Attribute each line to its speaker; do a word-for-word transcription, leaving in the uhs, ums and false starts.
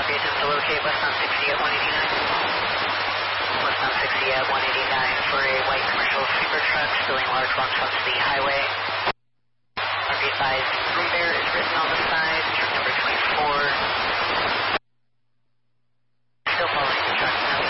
Speaker 1: Okay, just to locate westbound sixty at one eighty-nine. Westbound sixty at one eighty-nine for a white commercial sweeper truck spilling large rocks onto the highway. R V five room bear is written on the side.